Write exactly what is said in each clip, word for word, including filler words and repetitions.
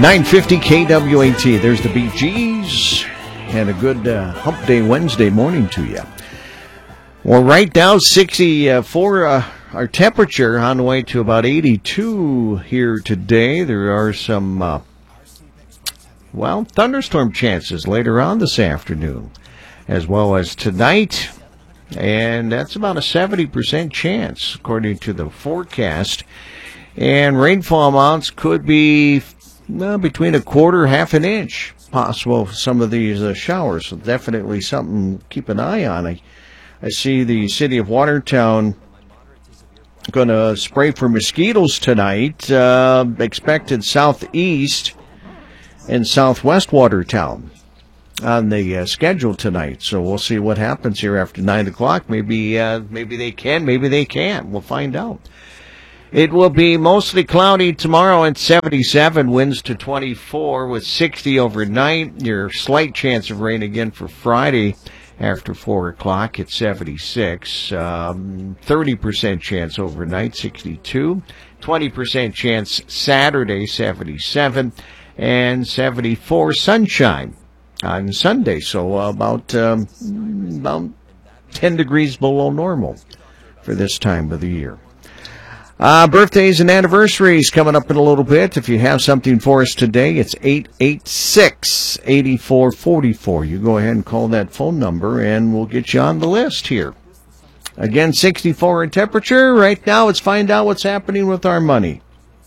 nine fifty K W A T. There's the Bee Gees. And a good uh, Hump Day Wednesday morning to you. Well, right now, sixty-four, uh, our temperature on the way to about eighty-two here today. There are some, uh, well, thunderstorm chances later on this afternoon, as well as tonight. And that's about a seventy percent chance, according to the forecast. And rainfall amounts could be well, between a quarter, half an inch. Possible some of these uh, showers. So definitely something to keep an eye on. I, I see the city of Watertown going to spray for mosquitoes tonight. Uh, expected southeast and southwest Watertown on the uh, schedule tonight. So we'll see what happens here after nine o'clock. Maybe, uh, maybe they can, maybe they can't. We'll find out. It will be mostly cloudy tomorrow at seventy-seven, winds to twenty-four with sixty overnight. Your slight chance of rain again for Friday after four o'clock at seventy-six. Um, thirty percent chance overnight, sixty-two. twenty percent chance Saturday, seventy-seven. And seventy-four sunshine on Sunday. So uh, about, um, about ten degrees below normal for this time of the year. Uh, birthdays and anniversaries coming up in a little bit. If you have something for us today, it's eight eight six, eight four four four. You go ahead and call that phone number, and we'll get you on the list here. Again, sixty-four in temperature. Right now, let's find out what's happening with our money.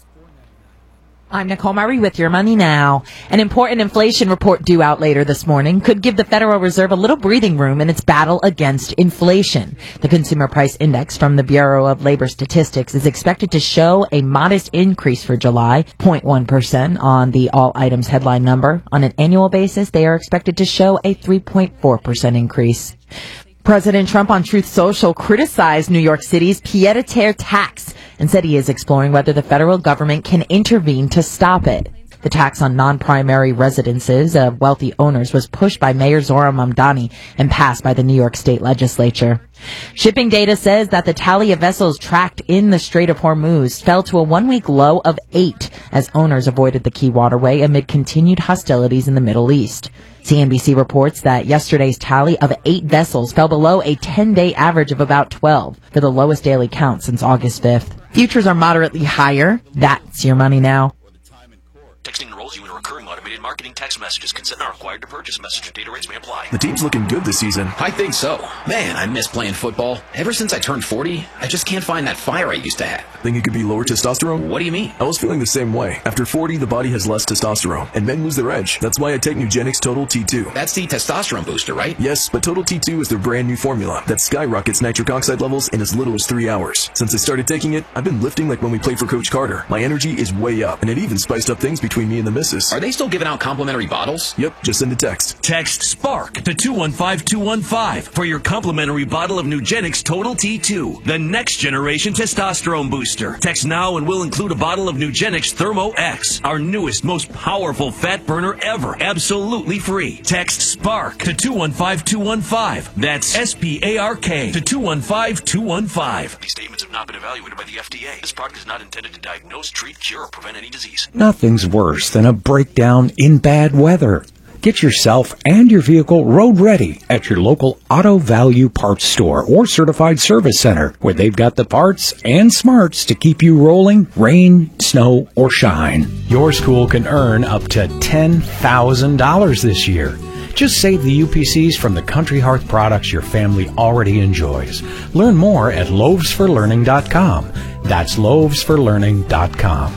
I'm Nicole Murray with Your Money Now. An important inflation report due out later this morning could give the Federal Reserve a little breathing room in its battle against inflation. The Consumer Price Index from the Bureau of Labor Statistics is expected to show a modest increase for July, zero point one percent on the all items headline number. On an annual basis, they are expected to show a three point four percent increase. President Trump on Truth Social criticized New York City's pied-à-terre tax and said he is exploring whether the federal government can intervene to stop it. The tax on non-primary residences of wealthy owners was pushed by Mayor Zohran Mamdani and passed by the New York State Legislature. Shipping data says that the tally of vessels tracked in the Strait of Hormuz fell to a one-week low of eight as owners avoided the key waterway amid continued hostilities in the Middle East. C N B C reports that yesterday's tally of eight vessels fell below a ten-day average of about twelve for the lowest daily count since August fifth. Futures are moderately higher. That's Your Money Now. Texting enrolls you in a recurring automated marketing text messages. Consent not required to purchase. Message and data rates may apply. The team's looking good this season. I think so. Man, I miss playing football. Ever since I turned forty, I just can't find that fire I used to have. Think it could be lower testosterone? What do you mean? I was feeling the same way. After forty, the body has less testosterone, and men lose their edge. That's why I take Nugenix Total T two. That's the testosterone booster, right? Yes, but Total T two is their brand new formula that skyrockets nitric oxide levels in as little as three hours. Since I started taking it, I've been lifting like when we played for Coach Carter. My energy is way up, and it even spiced up things between me and the missus. Are they still giving out complimentary bottles? Yep, just send a text. Text SPARK to two one five two one five for your complimentary bottle of Nugenix Total T two, the next generation testosterone booster. Text now and we'll include a bottle of Nugenix Thermo X, our newest, most powerful fat burner ever, absolutely free. Text SPARK to two one five two one five. That's S P A R K to two one five two one five. These statements have not been evaluated by the F D A. This product is not intended to diagnose, treat, cure, or prevent any disease. Nothing's worse than a breakdown in bad weather. Get yourself and your vehicle road ready at your local Auto Value Parts Store or Certified Service Center, where they've got the parts and smarts to keep you rolling, rain, snow, or shine. Your school can earn up to ten thousand dollars this year. Just save the U P Cs from the Country Hearth products your family already enjoys. Learn more at loaves for learning dot com. That's loaves for learning dot com.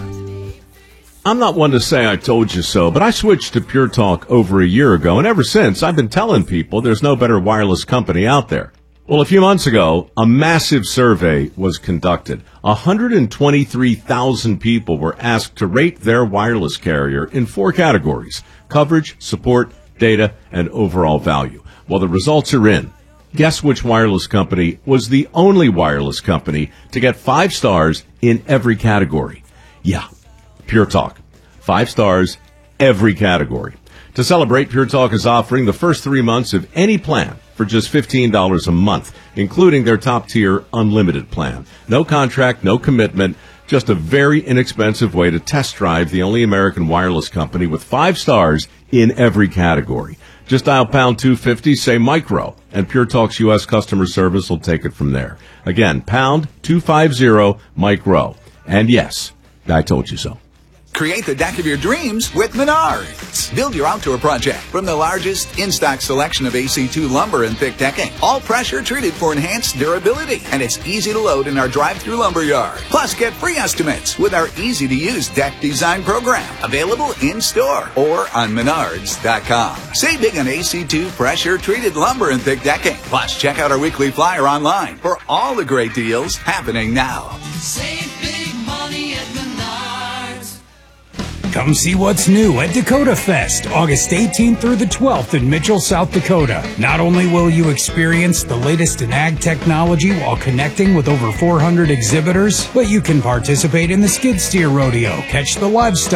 I'm not one to say I told you so, but I switched to Pure Talk over a year ago, and ever since, I've been telling people there's no better wireless company out there. Well, a few months ago, a massive survey was conducted. one hundred twenty-three thousand people were asked to rate their wireless carrier in four categories: coverage, support, data, and overall value. Well, the results are in. Guess which wireless company was the only wireless company to get five stars in every category? Yeah, Pure Talk. Five stars, every category. To celebrate, Pure Talk is offering the first three months of any plan for just fifteen dollars a month, including their top-tier unlimited plan. No contract, no commitment, Just a very inexpensive way to test drive the only American wireless company with five stars in every category. Just dial pound two fifty, say micro, and Pure Talk's U S customer service will take it from there. Again, pound two fifty, micro. And yes, I told you so. Create the deck of your dreams with Menards. Build your outdoor project from the largest in-stock selection of A C two lumber and thick decking. All pressure treated for enhanced durability. And it's easy to load in our drive-through lumber yard. Plus, get free estimates with our easy-to-use deck design program. Available in-store or on menards dot com. Save big on A C two pressure-treated lumber and thick decking. Plus, check out our weekly flyer online for all the great deals happening now. Save big money at Menards. Come see what's new at Dakota Fest, August eighteenth through the twelfth in Mitchell, South Dakota. Not only will you experience the latest in ag technology while connecting with over four hundred exhibitors, but you can participate in the skid steer rodeo, catch the livestock